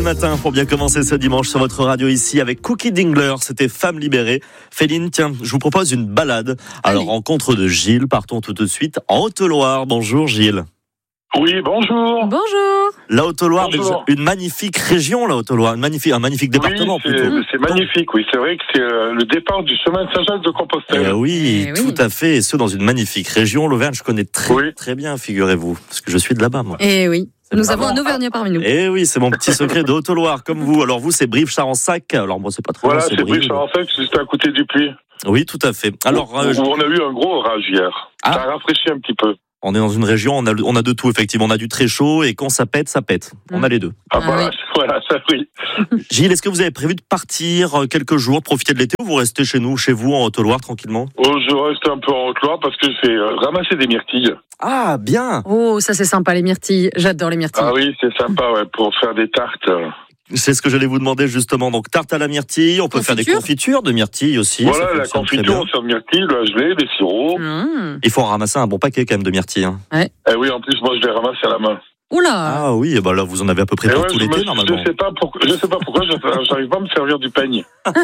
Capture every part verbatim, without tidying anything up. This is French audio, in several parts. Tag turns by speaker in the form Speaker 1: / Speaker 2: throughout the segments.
Speaker 1: matin pour bien commencer ce dimanche sur votre radio ici avec Cookie Dingler. C'était Femme libérée. Féline, tiens, je vous propose une balade. Alors, Allez. rencontre de Gilles. Partons tout de suite en Haute-Loire. Bonjour Gilles.
Speaker 2: Oui, bonjour.
Speaker 3: Bonjour.
Speaker 1: La Haute-Loire,
Speaker 2: Bonjour.
Speaker 1: une magnifique région, la Haute-Loire, une magnifique, un magnifique département
Speaker 2: oui, c'est,
Speaker 1: plutôt.
Speaker 2: c'est magnifique, oui. C'est vrai que c'est euh, le départ du chemin de Saint-Jacques-de-Compostelle.
Speaker 1: Eh oui,
Speaker 3: Eh
Speaker 1: tout
Speaker 3: oui.
Speaker 1: à fait. Et ce, dans une magnifique région. L'Auvergne, je connais très,
Speaker 2: Oui.
Speaker 1: très bien, figurez-vous. Parce que je suis de là-bas, moi.
Speaker 3: Et oui, nous
Speaker 1: vraiment-
Speaker 3: avons un Auvergnat parmi nous.
Speaker 1: Eh oui, c'est mon petit secret de Haute-Loire, comme vous. Alors vous, c'est Brive-Charensac. Alors moi, c'est pas très
Speaker 2: Voilà,
Speaker 1: loin,
Speaker 2: c'est
Speaker 1: Brive.
Speaker 2: Brive-Charensac, c'est juste à côté du Puy.
Speaker 1: Oui, tout à fait. Alors,
Speaker 2: où,
Speaker 1: euh,
Speaker 2: où on a eu un gros orage hier.
Speaker 1: Ah.
Speaker 2: Ça a rafraîchi un petit peu.
Speaker 1: on est dans une région, on a, on a de tout, effectivement. On a du très chaud et quand ça pète, ça pète. On a les deux.
Speaker 2: Ah,
Speaker 3: Ah
Speaker 2: voilà,
Speaker 3: oui.
Speaker 2: voilà, ça oui.
Speaker 1: Gilles, est-ce que vous avez prévu de partir euh, quelques jours, profiter de l'été, ou vous restez chez nous, chez vous, en Haute-Loire, tranquillement?
Speaker 2: Oh, je reste un peu en Haute-Loire parce que je fais euh, ramasser des myrtilles.
Speaker 1: Ah, bien.
Speaker 3: Oh, ça c'est sympa les myrtilles. J'adore les myrtilles.
Speaker 2: Ah oui, c'est sympa, ouais, pour faire des tartes.
Speaker 1: C'est ce que j'allais vous demander, justement. Donc, tarte à la myrtille, on peut faire des
Speaker 3: Confiture
Speaker 1: confitures de myrtille aussi.
Speaker 2: Voilà,
Speaker 1: ça
Speaker 2: la
Speaker 1: fonctionne très
Speaker 2: confiture,
Speaker 1: bien.
Speaker 2: on sert de myrtilles, de la gelée, des sirops.
Speaker 3: Mmh.
Speaker 1: Il faut en ramasser un bon paquet, quand même, de myrtilles. Hein.
Speaker 2: Et oui, en plus, moi, je les ramasse à la main.
Speaker 3: Oula.
Speaker 1: Ah oui, eh ben là, vous en avez à peu près
Speaker 2: Et
Speaker 1: pour
Speaker 2: ouais,
Speaker 1: tout
Speaker 2: je,
Speaker 1: l'été,
Speaker 2: me-
Speaker 1: normalement.
Speaker 2: je sais pas pourquoi, je sais pas pourquoi, je- j'arrive pas à me servir du peigne.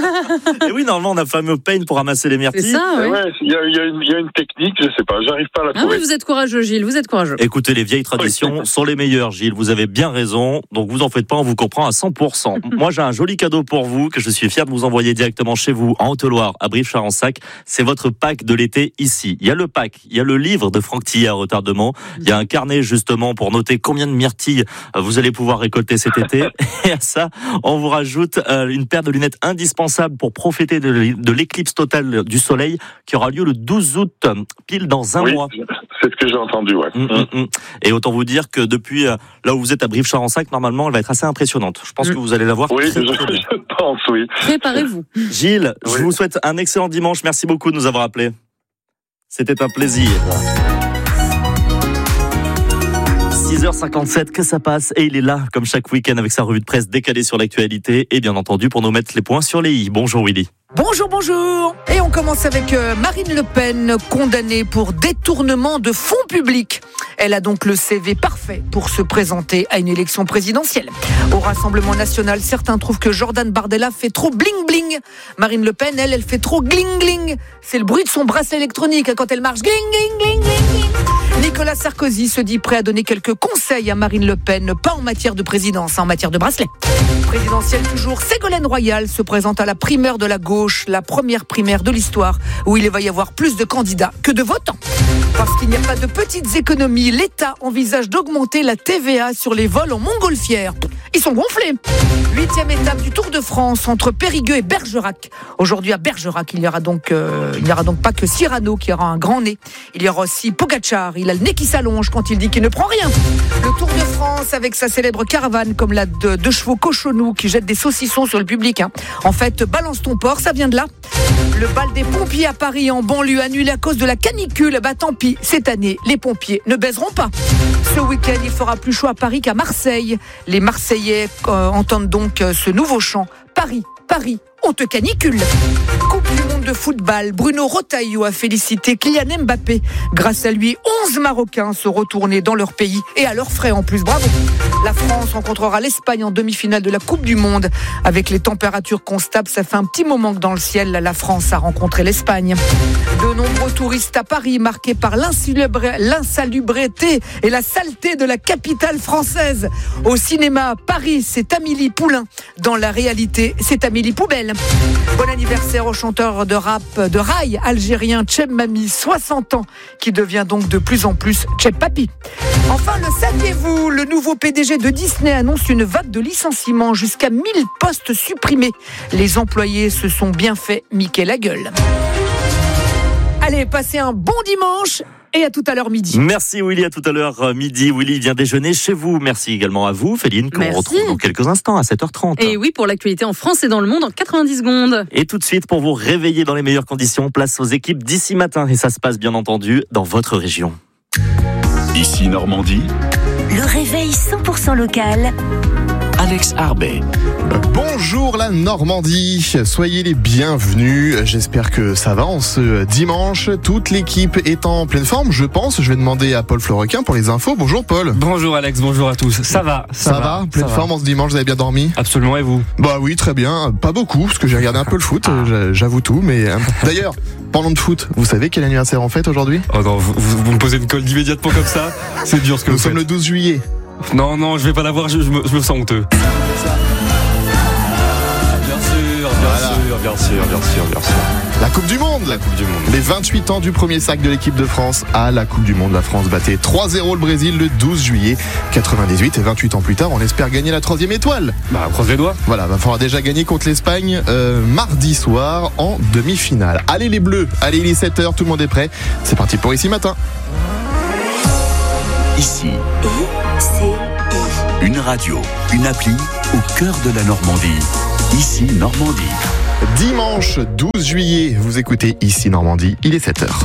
Speaker 1: Et oui, normalement, on a le fameux peigne pour ramasser les
Speaker 3: C'est
Speaker 1: myrtilles.
Speaker 3: ça,
Speaker 2: Et
Speaker 3: oui.
Speaker 2: ouais, il y a, il y a une, il y a une technique, je sais pas, j'arrive pas à la
Speaker 3: Ah
Speaker 2: trouver.
Speaker 3: oui, vous êtes courageux, Gilles. Vous êtes courageux.
Speaker 1: Écoutez, les vieilles traditions sont les meilleures, Gilles. Vous avez bien raison. Donc, vous en faites pas, on vous comprend à cent pour cent. Moi, j'ai un joli cadeau pour vous que je suis fier de vous envoyer directement chez vous, en Haute-Loire, à Brive-Charensac. C'est votre pack de l'été ici. Il y a le pack, il y a le livre de Franck Tillet à retardement. Il y a un carnet, justement, pour noter combien de myrtilles vous allez pouvoir récolter cet été. Et à ça, on vous rajoute euh, une paire de lunettes indispensables pour profiter de l'é- de l'éclipse totale du soleil qui aura lieu le douze août, pile dans un
Speaker 2: Oui,
Speaker 1: mois.
Speaker 2: c'est ce que j'ai entendu, ouais.
Speaker 1: Hum, hum, hum. Et autant vous dire que depuis euh, là où vous êtes à Brive-Charensac, normalement, elle va être assez impressionnante. Je pense
Speaker 3: Mm.
Speaker 1: que vous allez la voir
Speaker 2: Oui,
Speaker 1: très,
Speaker 2: je,
Speaker 1: très bien.
Speaker 2: je pense, oui.
Speaker 3: Préparez-vous.
Speaker 1: Gilles, je
Speaker 2: Oui.
Speaker 1: vous souhaite un excellent dimanche. Merci beaucoup de nous avoir appelés. C'était un plaisir. six heures cinquante-sept, que ça passe. Et il est là, comme chaque week-end, avec sa revue de presse décalée sur l'actualité. Et bien entendu, pour nous mettre les points sur les i. Bonjour Willy.
Speaker 4: Bonjour, bonjour. Et on commence avec euh, Marine Le Pen, condamnée pour détournement de fonds publics. Elle a donc le C V parfait pour se présenter à une élection présidentielle. Au Rassemblement national, certains trouvent que Jordan Bardella fait trop bling-bling. Marine Le Pen, elle, elle fait trop gling-gling. C'est le bruit de son bracelet électronique hein, quand elle marche. Gling-gling-gling-gling. Nicolas Sarkozy se dit prêt à donner quelques conseils à Marine Le Pen, pas en matière de présidence, en matière de bracelet. Présidentielle toujours, Ségolène Royal se présente à la primaire de la gauche, la première primaire de l'histoire, où il va y avoir plus de candidats que de votants. Parce qu'il n'y a pas de petites économies, l'État envisage d'augmenter la T V A sur les vols en montgolfière. Ils sont gonflés. Huitième étape du Tour de France entre Périgueux et Bergerac. Aujourd'hui à Bergerac, il n'y aura donc, euh, il n'y aura donc pas que Cyrano qui aura un grand nez. Il y aura aussi Pogacar. Il a le nez qui s'allonge quand il dit qu'il ne prend rien. Le Tour de France avec sa célèbre caravane comme la de deux chevaux cochonous qui jettent des saucissons sur le public. Hein. En fait, balance ton porc, ça vient de là. Le bal des pompiers à Paris en banlieue annulé à cause de la canicule. Bah tant pis, cette année, les pompiers ne baiseront pas. Ce week-end, il fera plus chaud à Paris qu'à Marseille. Les Marseillais euh, entendent donc euh, ce nouveau chant. Paris, Paris, on te canicule. Coupe du monde de football, Bruno Retailleau a félicité Kylian Mbappé. Grâce à lui, onze Marocains se retournaient dans leur pays et à leurs frais en plus. Bravo. La France rencontrera l'Espagne en demi-finale de la Coupe du Monde. Avec les températures constables, ça fait un petit moment que dans le ciel, la France a rencontré l'Espagne. De nombreux touristes à Paris, marqués par l'insalubré- l'insalubrité et la saleté de la capitale française. Au cinéma, Paris, c'est Amélie Poulain. Dans la réalité, c'est Amélie Poubelle. Bon anniversaire au chanteur de rap de rail algérien Cheb Mami, soixante ans, qui devient donc de plus en plus Cheb Papi. Enfin, le saviez-vous, le nouveau P D G de Disney annonce une vague de licenciements, jusqu'à mille postes supprimés. Les employés se sont bien fait miquer la gueule. Allez, passez un bon dimanche et à tout à l'heure midi.
Speaker 1: Merci Willy, à tout à l'heure euh, midi. Willy vient déjeuner chez vous. Merci également à vous, Féline, qu'on
Speaker 3: Merci.
Speaker 1: retrouve dans quelques instants à sept heures trente.
Speaker 3: Et oui, pour l'actualité en France et dans le monde en quatre-vingt-dix secondes.
Speaker 1: Et tout de suite, pour vous réveiller dans les meilleures conditions, place aux équipes d'ici matin. Et ça se passe bien entendu dans votre région.
Speaker 5: Ici Normandie,
Speaker 6: Le réveil cent pour cent local
Speaker 5: Alex Arbet.
Speaker 6: Bonjour la Normandie, soyez les bienvenus, j'espère que ça va en ce dimanche, toute l'équipe est en pleine forme je pense, je vais demander à Paul Florequin pour les infos, bonjour Paul.
Speaker 7: Bonjour Alex, bonjour à tous, ça va
Speaker 6: Ça, ça va, va pleine
Speaker 7: ça
Speaker 6: forme
Speaker 7: va.
Speaker 6: En ce dimanche, vous avez bien dormi?
Speaker 7: Absolument, et vous?
Speaker 6: Bah oui, très bien, pas beaucoup, parce que j'ai regardé un peu le foot, j'avoue tout, mais d'ailleurs, parlons de foot, vous savez quel anniversaire on fête aujourd'hui?
Speaker 7: Oh non, vous, vous, vous me posez une colle immédiatement comme ça, c'est dur ce que
Speaker 6: Nous
Speaker 7: vous
Speaker 6: sommes
Speaker 7: faites.
Speaker 6: le douze juillet.
Speaker 7: Non, non, je vais pas l'avoir, je, je, me, je me sens honteux. Bien sûr, bien
Speaker 6: Voilà.
Speaker 7: sûr, bien sûr, bien sûr, bien sûr.
Speaker 6: La Coupe du Monde.
Speaker 7: La Coupe du Monde.
Speaker 6: Les vingt-huit ans du premier sac de l'équipe de France à la Coupe du Monde. La France battait trois zéro le Brésil le douze juillet quatre-vingt-dix-huit et vingt-huit ans plus tard, on espère gagner la troisième étoile.
Speaker 7: Bah, croise les doigts.
Speaker 6: Voilà, va falloir déjà gagner contre l'Espagne euh, mardi soir en demi-finale. Allez les Bleus, allez il est sept heures, tout le monde est prêt. C'est parti pour Ici Matin.
Speaker 5: Ici, une radio, une appli au cœur de la Normandie. Ici Normandie.
Speaker 6: Dimanche douze juillet, vous écoutez Ici Normandie, il est sept heures.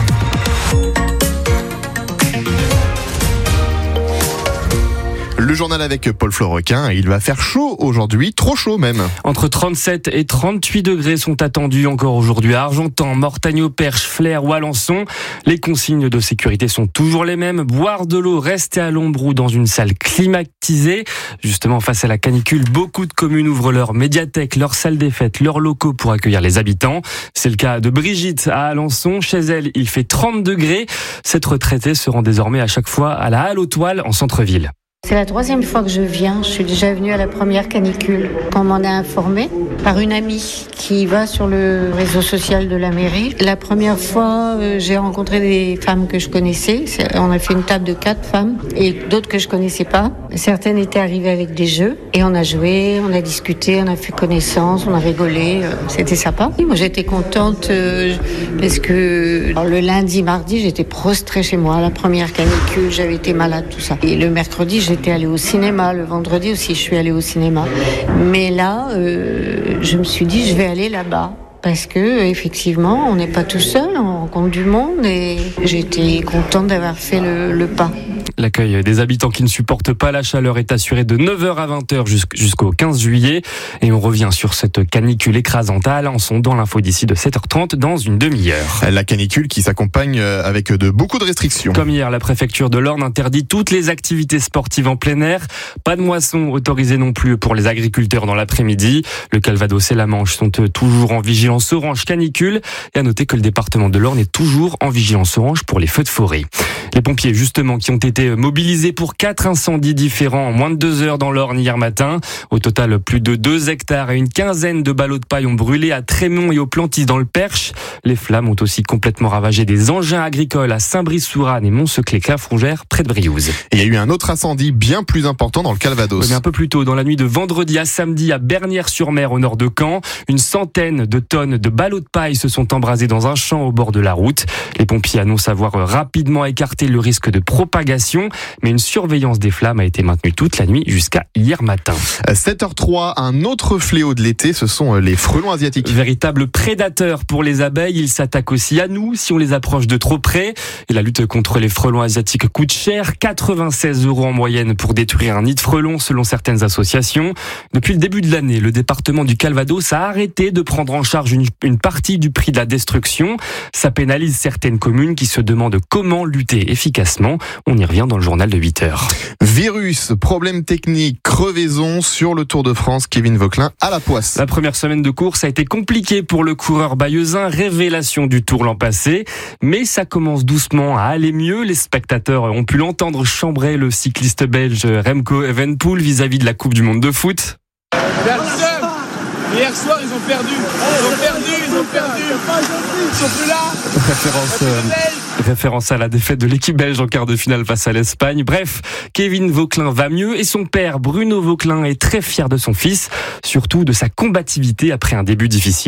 Speaker 6: Le journal avec Paul Florequin, il va faire chaud aujourd'hui, trop chaud même.
Speaker 7: Entre trente-sept et trente-huit degrés sont attendus encore aujourd'hui à Argentan, Mortagne-au-Perche, Flers ou Alençon. Les consignes de sécurité sont toujours les mêmes. Boire de l'eau, rester à l'ombre ou dans une salle climatisée. Justement, face à la canicule, beaucoup de communes ouvrent leurs médiathèques, leurs salles des fêtes, leurs locaux pour accueillir les habitants. C'est le cas de Brigitte à Alençon. Chez elle, il fait trente degrés. Cette retraitée se rend désormais à chaque fois à la Halle aux Toiles en centre-ville.
Speaker 8: C'est la troisième fois que je viens. Je suis déjà venue à la première canicule. On m'en a informé par une amie qui va sur le réseau social de la mairie. La première fois, euh, j'ai rencontré des femmes que je connaissais. On a fait une table de quatre femmes et d'autres que je connaissais pas. Certaines étaient arrivées avec des jeux et on a joué, on a discuté, on a fait connaissance, on a rigolé. C'était sympa. Et moi, j'étais contente euh, parce que alors, le lundi, mardi, j'étais prostrée chez moi. La première canicule, j'avais été malade, tout ça. Et le mercredi, j'étais allée au cinéma. Le vendredi aussi, je suis allée au cinéma. Mais là, euh, je me suis dit, je vais aller là-bas. Parce que, effectivement, on n'est pas tout seul, on rencontre du monde et j'étais contente d'avoir fait le, le pas.
Speaker 7: L'accueil des habitants qui ne supportent pas la chaleur est assuré de neuf heures à vingt heures jusqu'au quinze juillet. Et on revient sur cette canicule écrasante à Alençon dans l'info d'ici de sept heures trente dans une demi-heure.
Speaker 6: La canicule qui s'accompagne avec de beaucoup de restrictions.
Speaker 7: Comme hier, la préfecture de l'Orne interdit toutes les activités sportives en plein air. Pas de moisson autorisée non plus pour les agriculteurs dans l'après-midi. Le Calvados et la Manche sont toujours en vigilance orange canicule. Et à noter que le département de l'Orne est toujours en vigilance orange pour les feux de forêt. Les pompiers, justement, qui ont été mobilisés pour quatre incendies différents en moins de deux heures dans l'Orne hier matin. Au total, plus de deux hectares et une quinzaine de ballots de paille ont brûlé à Trémont et au Plantis dans le Perche. Les flammes ont aussi complètement ravagé des engins agricoles à Saint-Brice-Sourane et Mont-Seclet-Clafrongère, près de Briouze.
Speaker 6: Et il y a eu un autre incendie bien plus important dans le Calvados.
Speaker 7: Oui, mais un peu plus tôt, dans la nuit de vendredi à samedi à Bernières-sur-Mer, au nord de Caen, une centaine de tonnes de ballots de paille se sont embrasés dans un champ au bord de la route. Les pompiers annoncent avoir rapidement écarté le risque de propagation, mais une surveillance des flammes a été maintenue toute la nuit jusqu'à hier matin.
Speaker 6: sept heures trois, un autre fléau de l'été, ce sont les frelons asiatiques.
Speaker 7: Véritable prédateur pour les abeilles, ils s'attaquent aussi à nous si on les approche de trop près. Et la lutte contre les frelons asiatiques coûte cher, quatre-vingt-seize euros en moyenne pour détruire un nid de frelons selon certaines associations. Depuis le début de l'année, le département du Calvados a arrêté de prendre en charge une, une partie du prix de la destruction. Ça pénalise certaines communes qui se demandent comment lutter efficacement. On y revient dans le journal de huit heures.
Speaker 6: Virus, problème technique, crevaison sur le Tour de France, Kevin Vauquelin à la poisse.
Speaker 7: La première semaine de course a été compliquée pour le coureur bayeuxin, révélation du Tour l'an passé. Mais ça commence doucement à aller mieux. Les spectateurs ont pu l'entendre chambrer le cycliste belge Remco Evenepoel vis-à-vis de la Coupe du Monde de foot.
Speaker 9: Personne. Hier soir, ils ont perdu. Ils ont perdu, ils ont perdu. Ils sont plus là.
Speaker 7: Référence, euh, référence à la défaite de l'équipe belge en quart de finale face à l'Espagne. Bref, Kevin Vauquelin va mieux et son père, Bruno Vauquelin, est très fier de son fils, surtout de sa combativité après un début difficile.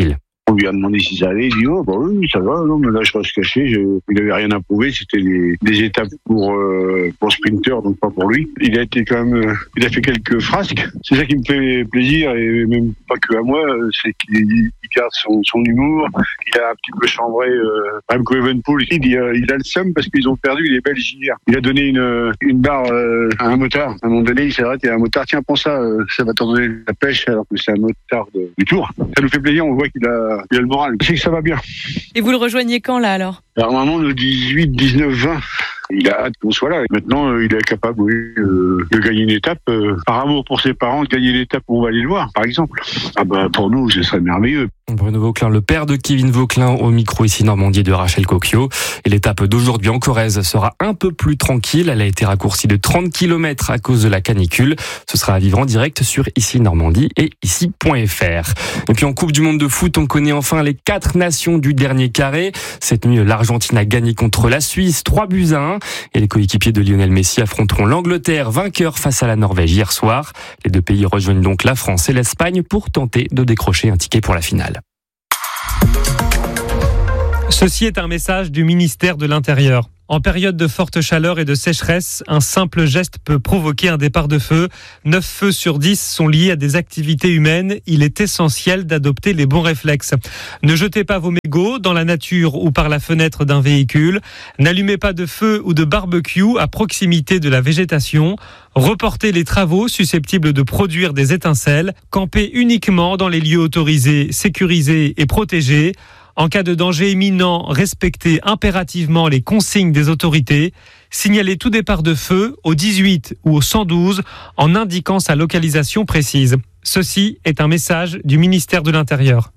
Speaker 10: On lui a demandé si ça allait, il dit oh bah oui ça va, non mais là je reste caché, je... il avait rien à prouver, c'était des, des étapes pour euh, pour sprinter, donc pas pour lui. Il a été quand même, euh, il a fait quelques frasques, c'est ça qui me fait plaisir, et même pas que à moi, c'est qu'il il garde son, son humour, il a un petit peu chambré euh, Remco Evenepoel, il, il, a, il a le seum parce qu'ils ont perdu les Belges hier. Il a donné une, une barre euh, à un motard, à un moment donné il s'est arrêté, un motard, tiens prends ça, euh, ça va t'en donner la pêche, alors que c'est un motard de, du Tour. Ça nous fait plaisir, on voit qu'il a, il a le moral, c'est que ça va bien.
Speaker 11: Et vous le rejoignez quand là alors?
Speaker 10: Alors normalement le dix-huit, dix-neuf, vingt. Il a hâte qu'on soit là. Maintenant, euh, il est capable, oui, euh, de gagner une étape. Euh, par amour pour ses parents, de gagner l'étape où on va aller le voir, par exemple. Ah bah pour nous, ce serait merveilleux.
Speaker 7: Bruno Vauclin, le père de Kevin Vauclin, au micro ici Normandie de Rachel Cocchio. Et l'étape d'aujourd'hui en Corrèze sera un peu plus tranquille. Elle a été raccourcie de trente kilomètres à cause de la canicule. Ce sera à vivre en direct sur Ici Normandie et ici point f r. Et puis en Coupe du Monde de foot, on connaît enfin les quatre nations du dernier carré. Cette nuit, l'Argentine a gagné contre la Suisse, trois buts à un. Et les coéquipiers de Lionel Messi affronteront l'Angleterre, vainqueur face à la Norvège hier soir. Les deux pays rejoignent donc la France et l'Espagne pour tenter de décrocher un ticket pour la finale.
Speaker 12: Ceci est un message du ministère de l'Intérieur. En période de forte chaleur et de sécheresse, un simple geste peut provoquer un départ de feu. neuf feux sur dix sont liés à des activités humaines. Il est essentiel d'adopter les bons réflexes. Ne jetez pas vos mégots dans la nature ou par la fenêtre d'un véhicule. N'allumez pas de feu ou de barbecue à proximité de la végétation. Reportez les travaux susceptibles de produire des étincelles. Campez uniquement dans les lieux autorisés, sécurisés et protégés. En cas de danger imminent, respectez impérativement les consignes des autorités. Signalez tout départ de feu au dix-huit ou au cent douze en indiquant sa localisation précise. Ceci est un message du ministère de l'Intérieur.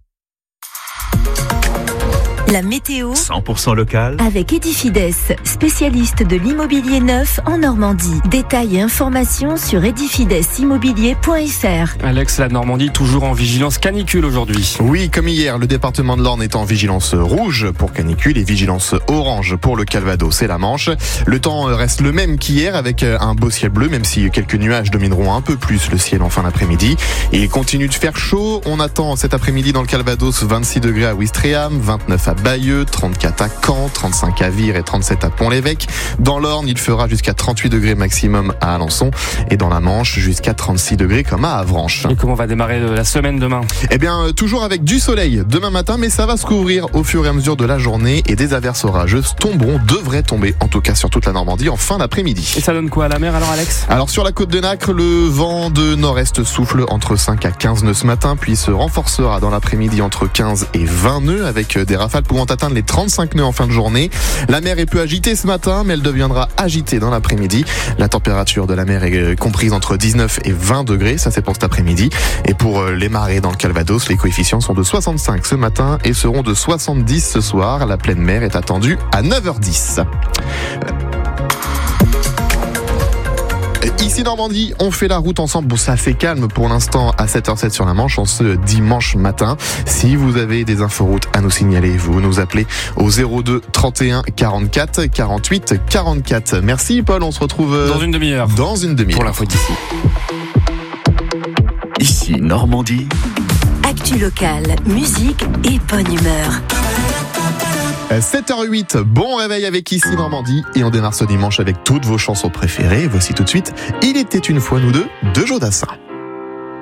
Speaker 13: La météo
Speaker 5: cent pour cent local
Speaker 13: avec Edifides, spécialiste de l'immobilier neuf en Normandie. Détails et informations sur edifides immobilier point f r.
Speaker 7: Alex, la Normandie toujours en vigilance canicule aujourd'hui.
Speaker 6: Oui, comme hier, le département de l'Orne est en vigilance rouge pour canicule et vigilance orange pour le Calvados et la Manche. Le temps reste le même qu'hier avec un beau ciel bleu, même si quelques nuages domineront un peu plus le ciel en fin d'après-midi. Et il continue de faire chaud. On attend cet après-midi dans le Calvados vingt-six degrés à Ouistreham, vingt-neuf à Bayeux, trente-quatre à Caen, trente-cinq à Vire et trente-sept à Pont-l'Évêque. Dans l'Orne, il fera jusqu'à trente-huit degrés maximum à Alençon et dans la Manche jusqu'à trente-six degrés comme à Avranches.
Speaker 7: Et comment va démarrer la semaine demain ?
Speaker 6: Eh bien, toujours avec du soleil demain matin, mais ça va se couvrir au fur et à mesure de la journée et des averses orageuses tomberont, devraient tomber en tout cas sur toute la Normandie en fin d'après-midi.
Speaker 7: Et ça donne quoi à la mer alors, Alex ?
Speaker 6: Alors sur la côte de Nacre, le vent de nord-est souffle entre cinq à quinze nœuds ce matin, puis se renforcera dans l'après-midi entre quinze et vingt nœuds avec des rafales pouvant atteindre les trente-cinq nœuds en fin de journée. La mer est peu agitée ce matin, mais elle deviendra agitée dans l'après-midi. La température de la mer est comprise entre dix-neuf et vingt degrés, ça c'est pour cet après-midi. Et pour les marées dans le Calvados, les coefficients sont de soixante-cinq ce matin et seront de soixante-dix ce soir. La pleine mer est attendue à neuf heures dix. Ici Normandie, on fait la route ensemble. Bon, c'est assez calme pour l'instant à sept heures sept sur la Manche en ce dimanche matin. Si vous avez des inforoutes à nous signaler, vous nous appelez au zéro deux trente et un quarante-quatre quarante-huit quarante-quatre. Merci Paul, on se retrouve
Speaker 7: dans une demi-heure.
Speaker 6: Dans une demi-heure.
Speaker 7: Pour l'info d'ici.
Speaker 5: Ici Normandie.
Speaker 13: Actu locale, musique et bonne humeur.
Speaker 6: sept heures huit, bon réveil avec Ici Normandie et on démarre ce dimanche avec toutes vos chansons préférées. Voici tout de suite Il était une fois nous deux de Jodassin.